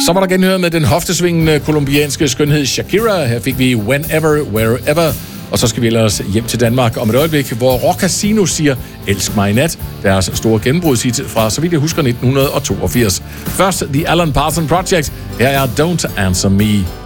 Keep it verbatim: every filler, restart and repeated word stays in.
Så var der genhørt med den hoftesvingende kolumbianske skønhed Shakira. Her fik vi Whenever, Wherever. Og så skal vi ellers hjem til Danmark om et øjeblik, hvor Rock Casino siger Elsk mig i nat. Deres store gennembrudshit fra, så vidt jeg husker, nitten toogfirs. Først The Alan Parsons Project. Her er Don't Answer Me.